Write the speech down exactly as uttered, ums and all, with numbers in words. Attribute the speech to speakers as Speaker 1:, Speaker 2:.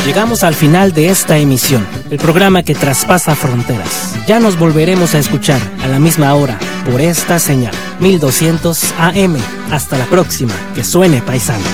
Speaker 1: Llegamos al final de esta emisión, el programa que traspasa fronteras. Ya nos volveremos a escuchar a la misma hora por esta señal, mil doscientos A M. Hasta la próxima, que suene paisano.